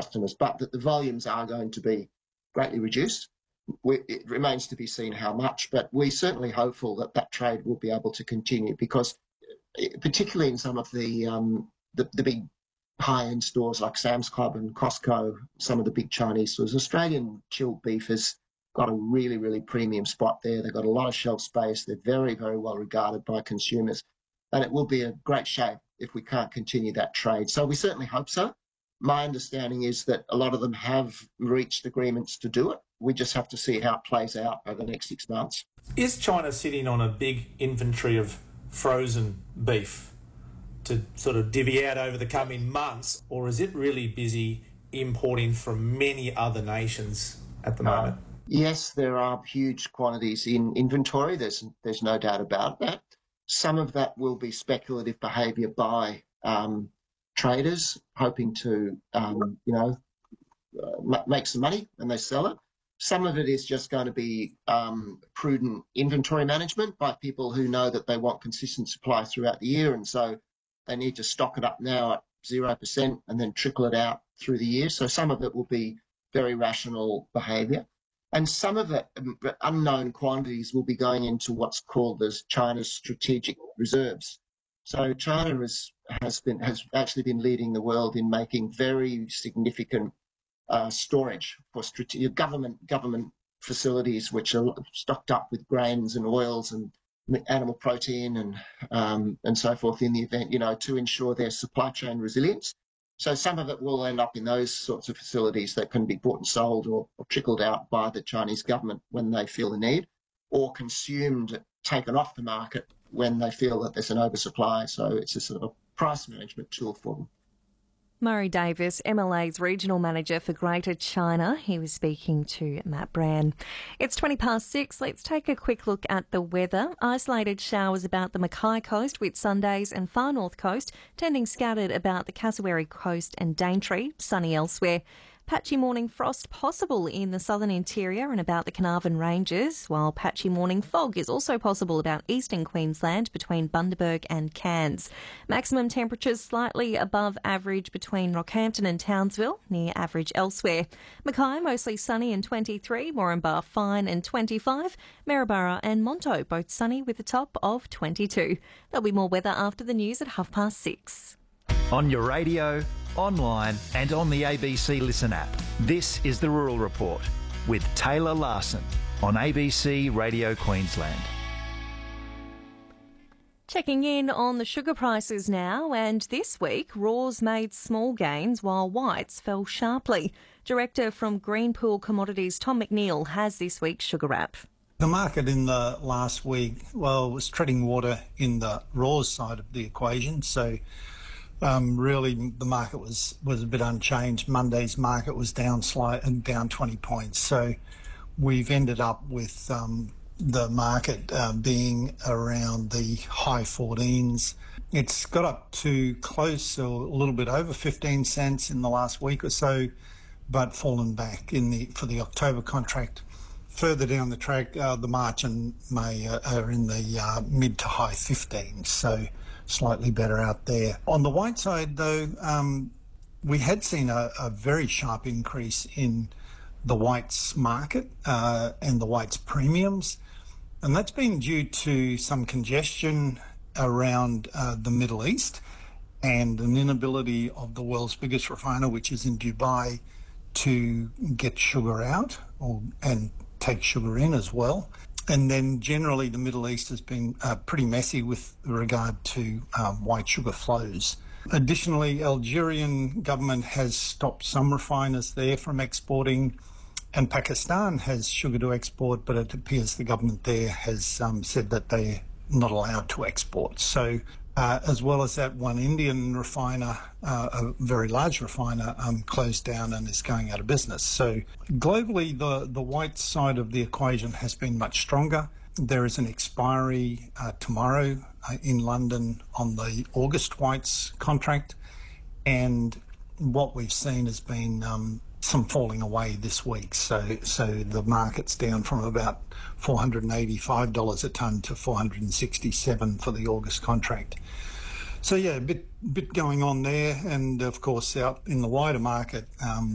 customers, but that the volumes are going to be greatly reduced. It remains to be seen how much, but we're certainly hopeful that that trade will be able to continue because, particularly in some of the big high-end stores like Sam's Club and Costco, some of the big Chinese stores, Australian chilled beef has got a really, really premium spot there. They've got a lot of shelf space. They're very, very well regarded by consumers. And it will be a great shame if we can't continue that trade. So we certainly hope so. My understanding is that a lot of them have reached agreements to do it. We just have to see how it plays out over the next 6 months. Is China sitting on a big inventory of frozen beef to sort of divvy out over the coming months, or is it really busy importing from many other nations at the moment? Yes, there are huge quantities in inventory. There's no doubt about that. Some of that will be speculative behaviour by traders hoping to, make some money when they sell it. Some of it is just going to be prudent inventory management by people who know that they want consistent supply throughout the year, and so they need to stock it up now at 0% and then trickle it out through the year. So some of it will be very rational behaviour. And some of it, unknown quantities, will be going into what's called as China's strategic reserves. So China has actually been leading the world in making very significant storage for government facilities, which are stocked up with grains and oils and animal protein and so forth in the event, to ensure their supply chain resilience. So some of it will end up in those sorts of facilities that can be bought and sold or trickled out by the Chinese government when they feel the need, or consumed, taken off the market when they feel that there's an oversupply. So it's a sort of a price management tool for them. Murray Davis, MLA's Regional Manager for Greater China. He was speaking to Matt Brand. It's 6:20. Let's take a quick look at the weather. Isolated showers about the Mackay Coast with Sundays and far north coast, tending scattered about the Cassowary Coast and Daintree, sunny elsewhere. Patchy morning frost possible in the southern interior and about the Carnarvon Ranges, while patchy morning fog is also possible about eastern Queensland between Bundaberg and Cairns. Maximum temperatures slightly above average between Rockhampton and Townsville, near average elsewhere. Mackay mostly sunny and 23, Moranbah fine and 25, Maryborough and Monto both sunny with a top of 22. There'll be more weather after the news at 6:30. On your radio, online and on the ABC Listen app. This is The Rural Report with Taylor Larson on ABC Radio Queensland. Checking in on the sugar prices now, and this week raws made small gains while whites fell sharply. Director from Greenpool Commodities Tom McNeil has this week's sugar wrap. The market in the last week, was treading water in the raws side of the equation, so really, the market was a bit unchanged. Monday's market was down 20 points. So we've ended up with the market being around the high 14s. It's got up to close, or a little bit over 15 cents in the last week or so, but fallen back for the October contract. Further down the track, the March and May are in the mid to high 15s. So slightly better out there. On the white side, though, we had seen a very sharp increase in the whites market and the whites premiums, and that's been due to some congestion around the Middle East and an inability of the world's biggest refiner, which is in Dubai, to get sugar out and take sugar in as well. And then generally the Middle East has been pretty messy with regard to white sugar flows. Additionally, Algerian government has stopped some refiners there from exporting, and Pakistan has sugar to export, but it appears the government there has said that they're not allowed to export. So as well as that, one Indian refiner, a very large refiner, closed down and is going out of business. So globally, the white side of the equation has been much stronger. There is an expiry tomorrow in London on the August whites contract, and what we've seen has been some falling away this week. So the market's down from about $485 a tonne to $467 for the August contract. So yeah, a bit going on there, and of course out in the wider market,